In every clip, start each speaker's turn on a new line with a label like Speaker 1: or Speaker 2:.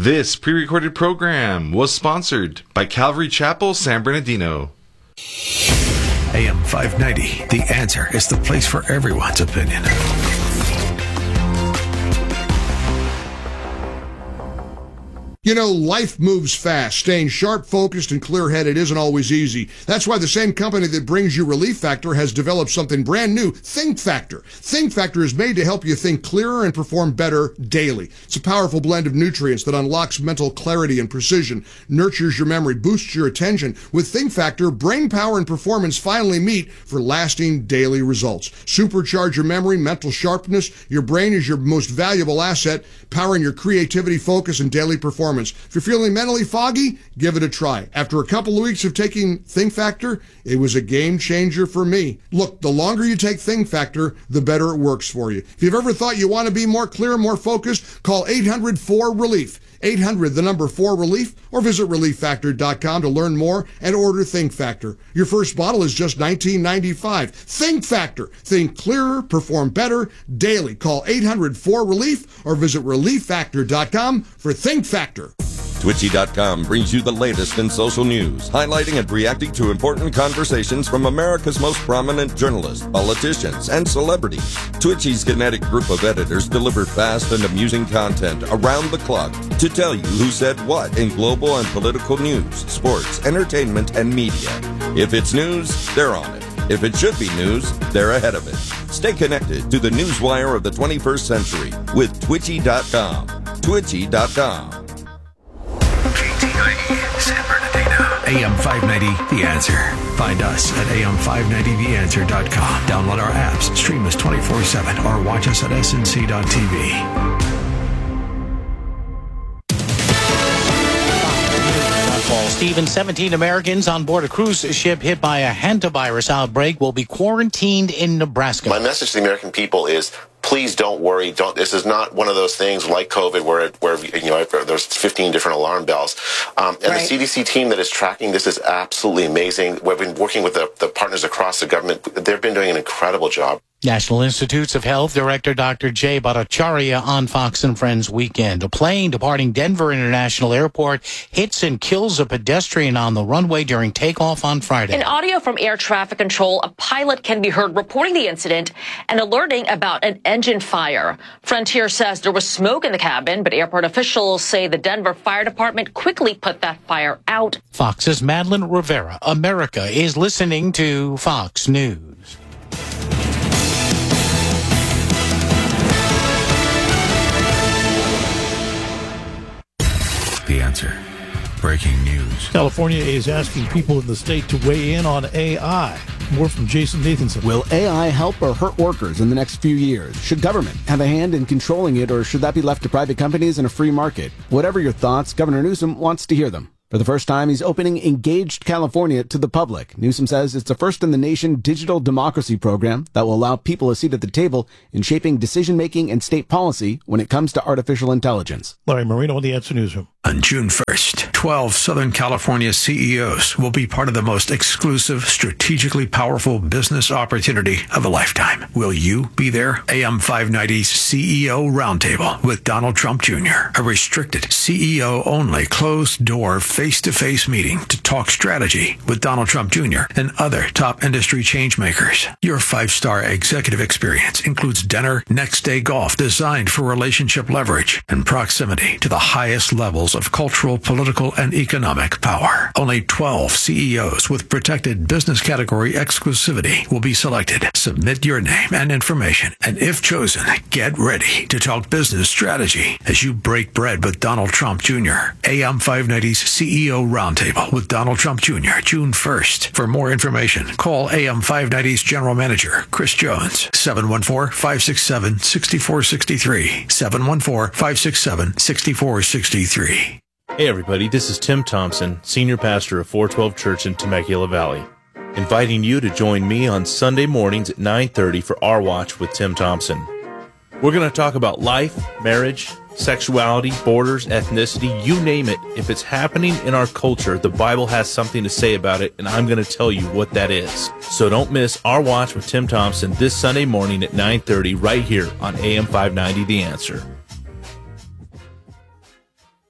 Speaker 1: This pre-recorded program was sponsored by Calvary Chapel, San Bernardino.
Speaker 2: AM 590, The Answer is the place for everyone's opinion.
Speaker 3: You know, life moves fast. Staying sharp, focused, and clear-headed isn't always easy. That's why the same company that brings you Relief Factor has developed something brand new, Think Factor. Think Factor is made to help you think clearer and perform better daily. It's a powerful blend of nutrients that unlocks mental clarity and precision, nurtures your memory, boosts your attention. With Think Factor, brain power and performance finally meet for lasting daily results. Supercharge your memory, mental sharpness. Your brain is your most valuable asset, powering your creativity, focus, and daily performance. If you're feeling mentally foggy, give it a try. After a couple of weeks of taking Think Factor, it was a game changer for me. Look, the longer you take Think Factor, the better it works for you. If you've ever thought you want to be more clear, more focused, call 800-4RELIEF. 800, the number 4RELIEF, or visit ReliefFactor.com to learn more and order Think Factor. Your first bottle is just $19.95. Think Factor. Think clearer, perform better daily. Call 800-4RELIEF or visit ReliefFactor.com for Think Factor.
Speaker 4: Twitchy.com brings you the latest in social news, highlighting and reacting to important conversations from America's most prominent journalists, politicians, and celebrities. Twitchy's kinetic group of editors deliver fast and amusing content around the clock to tell you who said what in global and political news, sports, entertainment, and media. If it's news, they're on it. If it should be news, they're ahead of it. Stay connected to the newswire of the 21st century with Twitchy.com. Twitchy.com.
Speaker 2: KTIE, San Bernardino. AM 590, The Answer. Find us at am590theanswer.com. Download our apps, stream us 24/7, or watch us at snc.tv.
Speaker 5: Stephen, 17 Americans on board a cruise ship hit by a hantavirus outbreak will be quarantined in Nebraska.
Speaker 6: My message to the American people is, please don't worry. This is not one of those things like COVID where there's 15 different alarm bells. And the CDC team that is tracking this is absolutely amazing. We've been working with the partners across the government. They've been doing an incredible job.
Speaker 5: National Institutes of Health Director Dr. Jay Bhattacharya on Fox and Friends Weekend. A plane departing Denver International Airport hits and kills a pedestrian on the runway during takeoff on Friday.
Speaker 7: In audio from air traffic control, a pilot can be heard reporting the incident and alerting about an engine fire. Frontier says there was smoke in the cabin, but airport officials say the Denver Fire Department quickly put that fire out.
Speaker 5: Fox's Madeline Rivera. America is listening to Fox News.
Speaker 2: The Answer. Breaking news.
Speaker 8: California is asking people in the state to weigh in on AI. More from Jason Nathanson.
Speaker 9: Will AI help or hurt workers in the next few years? Should government have a hand in controlling it, or should that be left to private companies in a free market? Whatever your thoughts, Governor Newsom wants to hear them. For the first time, he's opening Engaged California to the public. Newsom says it's the first in the nation digital democracy program that will allow people a seat at the table in shaping decision-making and state policy when it comes to artificial intelligence.
Speaker 8: Larry Marino on the Answer Newsroom.
Speaker 2: On June 1st, 12 Southern California CEOs will be part of the most exclusive, strategically powerful business opportunity of a lifetime. Will you be there? AM 590's CEO Roundtable with Donald Trump Jr., a restricted CEO-only, closed-door, face-to-face meeting to talk strategy with Donald Trump Jr. and other top industry changemakers. Your 5-star executive experience includes dinner, next-day golf designed for relationship leverage and proximity to the highest levels of cultural, political, and economic power. Only 12 CEOs with protected business category exclusivity will be selected. Submit your name and information, and if chosen, get ready to talk business strategy as you break bread with Donald Trump Jr. AM 590's CEO Roundtable with Donald Trump Jr., June 1st. For more information, call AM 590's General Manager, Chris Jones, 714-567-6463, 714-567-6463.
Speaker 10: Hey everybody, this is Tim Thompson, Senior Pastor of 412 Church in Temecula Valley, inviting you to join me on Sunday mornings at 9:30 for Our Watch with Tim Thompson. We're going to talk about life, marriage, sexuality, borders, ethnicity, you name it. If it's happening in our culture, the Bible has something to say about it, and I'm going to tell you what that is. So don't miss Our Watch with Tim Thompson this Sunday morning at 9:30 right here on AM 590 The Answer.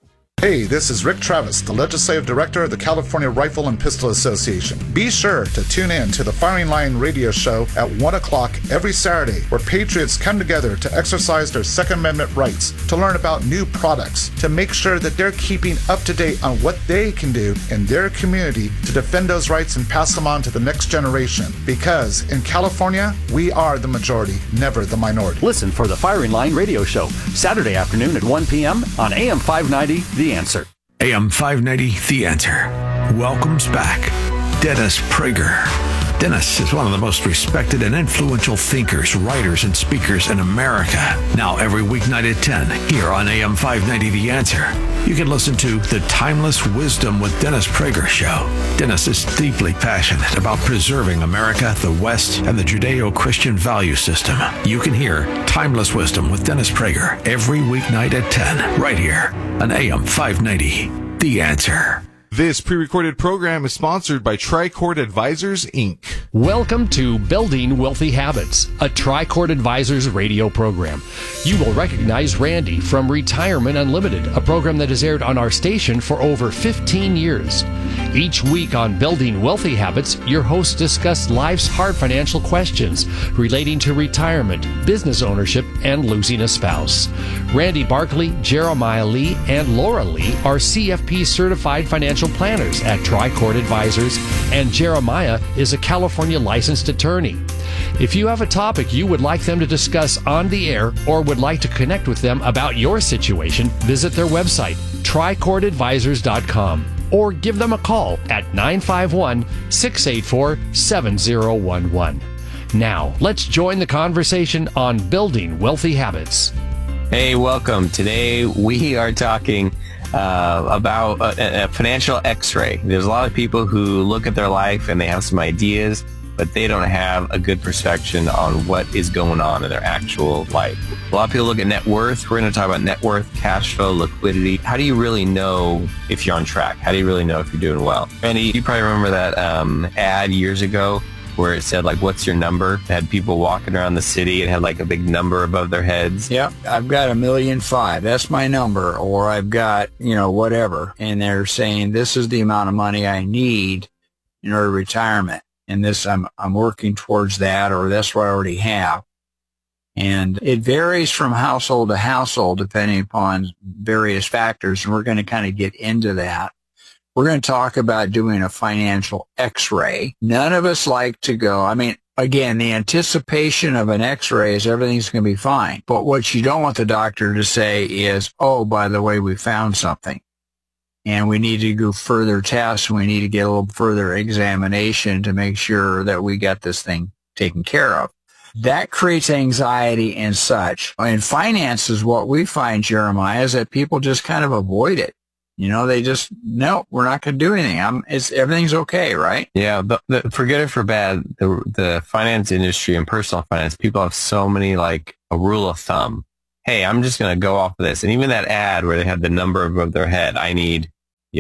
Speaker 11: Hey, this is Rick Travis, the Legislative Director of the California Rifle and Pistol Association. Be sure to tune in to the Firing Line radio show at 1 o'clock every Saturday, where patriots come together to exercise their Second Amendment rights, to learn about new products, to make sure that they're keeping up to date on what they can do in their community to defend those rights and pass them on to the next generation. Because in California, we are the majority, never the minority.
Speaker 12: Listen for the Firing Line radio show, Saturday afternoon at 1 p.m. on AM 590, The Answer.
Speaker 2: AM 590, The Answer welcomes back Dennis Prager. Dennis is one of the most respected and influential thinkers, writers, and speakers in America. Now every weeknight at 10 here on AM 590 The Answer. You can listen to The Timeless Wisdom with Dennis Prager show. Dennis is deeply passionate about preserving America, the West, and the Judeo-Christian value system. You can hear Timeless Wisdom with Dennis Prager every weeknight at 10 right here on AM 590 The Answer.
Speaker 1: This pre-recorded program is sponsored by Tricord Advisors, Inc.
Speaker 13: Welcome to Building Wealthy Habits, a Tricord Advisors radio program. You will recognize Randy from Retirement Unlimited, a program that has aired on our station for over 15 years. Each week on Building Wealthy Habits, your hosts discuss life's hard financial questions relating to retirement, business ownership, and losing a spouse. Randy Barkley, Jeremiah Lee, and Laura Lee are CFP certified financial planners at Tricord Advisors, and Jeremiah is a California licensed attorney. If you have a topic you would like them to discuss on the air or would like to connect with them about your situation, visit their website, tricordadvisors.com, or give them a call at 951-684-7011. Now, let's join the conversation on Building Wealthy Habits.
Speaker 14: Hey, welcome. Today we are talking about a financial x-ray. There's a lot of people who look at their life and they have some ideas, but they don't have a good perspective on what is going on in their actual life. A lot of people look at net worth. We're going to talk about net worth, cash flow, liquidity. How do you really know if you're on track? How do you really know if you're doing well? Randy, you probably remember that ad years ago where it said, like, what's your number? It had people walking around the city. It had like a big number above their heads.
Speaker 15: Yep. I've got $1.5 million. That's my number. Or I've got, whatever. And they're saying this is the amount of money I need in order to retirement. And this, I'm working towards that, or that's what I already have. And it varies from household to household depending upon various factors. And we're going to kind of get into that. We're going to talk about doing a financial x-ray. None of us like to go. Again, the anticipation of an x-ray is everything's going to be fine. But what you don't want the doctor to say is, oh, by the way, we found something. And we need to do further tests. We need to get a little further examination to make sure that we got this thing taken care of. That creates anxiety and such. In finances, what we find, Jeremiah, is that people just kind of avoid it. They just, no, we're not going to do anything. Everything's okay, right?
Speaker 14: Yeah, but forget it for bad. The finance industry and personal finance, people have so many, like, a rule of thumb. Hey, I'm just going to go off of this. And even that ad where they had the number above their head, I need,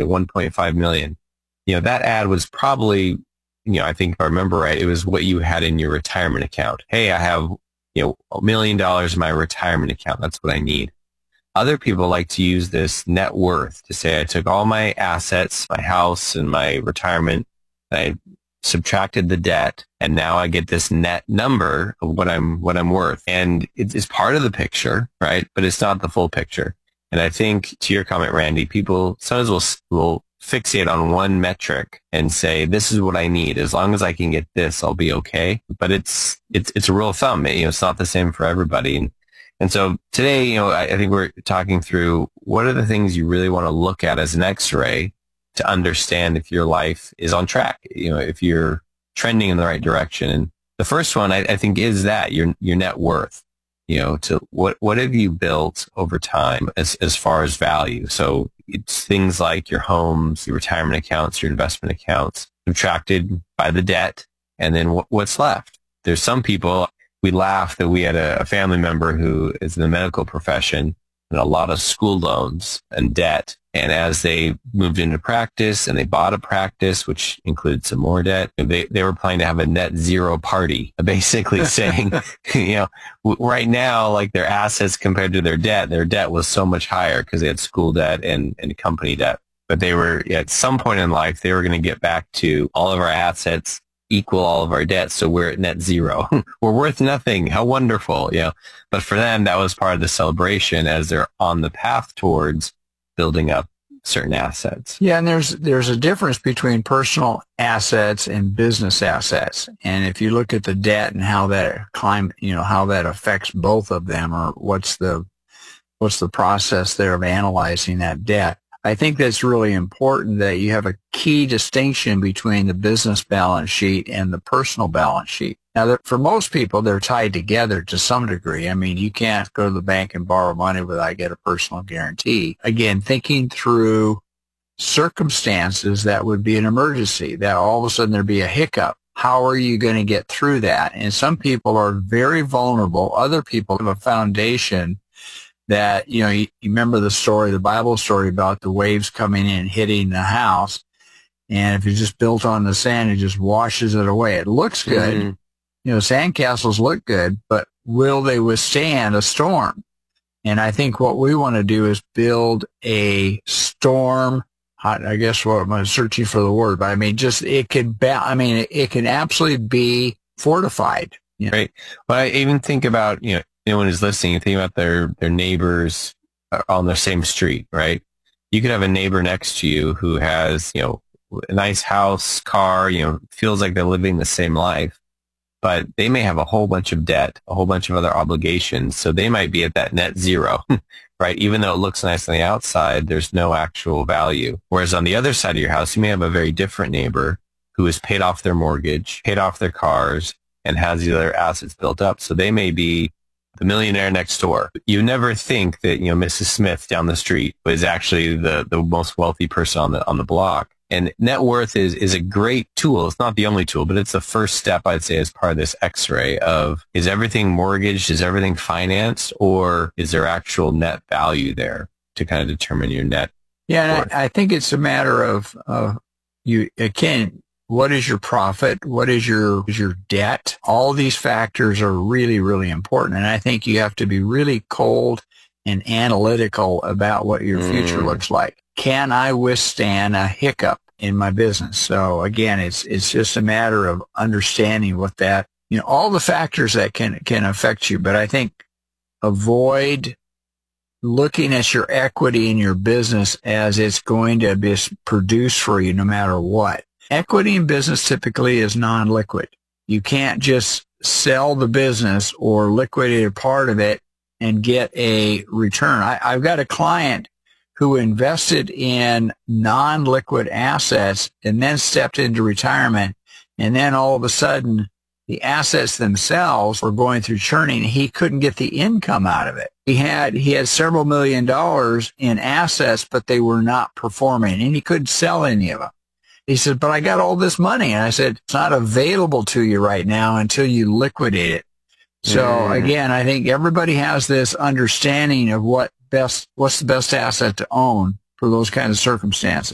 Speaker 14: $1.5 million. That ad was probably, I think if I remember right, it was what you had in your retirement account. Hey, I have, $1 million in my retirement account. That's what I need. Other people like to use this net worth to say, I took all my assets, my house and my retirement, I subtracted the debt, and now I get this net number of what I'm worth. And it's part of the picture, right? But it's not the full picture. And I think, to your comment, Randy, people sometimes will fixate on one metric and say, this is what I need. As long as I can get this, I'll be okay. But it's a rule of thumb. It's not the same for everybody. And so today, I think we're talking through what are the things you really want to look at as an x-ray to understand if your life is on track, if you're trending in the right direction. And the first one, I think, is that your net worth, to what have you built over time as far as value? So it's things like your homes, your retirement accounts, your investment accounts, subtracted by the debt, and then what's left. There's some people, we laugh that we had a family member who is in the medical profession and a lot of school loans and debt. And as they moved into practice and they bought a practice, which included some more debt, they were planning to have a net zero party, basically saying, right now, like their assets compared to their debt was so much higher because they had school debt and company debt. But they were, at some point in life, they were going to get back to all of our assets equal all of our debts, so we're at net zero. We're worth nothing. How wonderful, But for them, that was part of the celebration as they're on the path towards building up certain assets.
Speaker 15: Yeah, and there's a difference between personal assets and business assets. And if you look at the debt and how that how that affects both of them, or what's the process there of analyzing that debt, I think that's really important that you have a key distinction between the business balance sheet and the personal balance sheet. Now, for most people, they're tied together to some degree. I mean, you can't go to the bank and borrow money without get a personal guarantee. Again, thinking through circumstances that would be an emergency, that all of a sudden there'd be a hiccup. How are you going to get through that? And some people are very vulnerable. Other people have a foundation that, you remember the Bible story about the waves coming in and hitting the house. And if it's just built on the sand, it just washes it away. It looks good. Mm-hmm. Sandcastles look good, but will they withstand a storm? And I think what we want to do is build a storm. I guess what I'm searching for the word, but I mean, it can absolutely be fortified.
Speaker 14: Right. Well, I even think about, anyone who's listening, you think about their neighbors on the same street, right? You could have a neighbor next to you who has, a nice house, car, feels like they're living the same life, but they may have a whole bunch of debt, a whole bunch of other obligations. So they might be at that net zero, right? Even though it looks nice on the outside, there's no actual value. Whereas on the other side of your house, you may have a very different neighbor who has paid off their mortgage, paid off their cars, and has the other assets built up. So they may be the millionaire next door. You never think that, Mrs. Smith down the street is actually the most wealthy person on the block. And net worth is a great tool. It's not the only tool, but it's the first step, I'd say, as part of this X-ray of, is everything mortgaged? Is everything financed? Or is there actual net value there to kind of determine your net
Speaker 15: Yeah,
Speaker 14: worth?
Speaker 15: And I think it's a matter of what is your profit? What is your debt? All these factors are really, really important. And I think you have to be really cold and analytical about what your future looks like. Can I withstand a hiccup in my business? So again, it's just a matter of understanding what that, all the factors that can affect you. But I think avoid looking at your equity in your business as it's going to be produced for you no matter what. Equity in business typically is non-liquid. You can't just sell the business or liquidate a part of it and get a return. I've got a client who invested in non-liquid assets and then stepped into retirement, and then all of a sudden the assets themselves were going through churning. He couldn't get the income out of it. He had several $1 million in assets, but they were not performing, and he couldn't sell any of them. He said, but I got all this money. And I said, it's not available to you right now until you liquidate it. So again, I think everybody has this understanding of what's the best asset to own for those kinds of circumstances.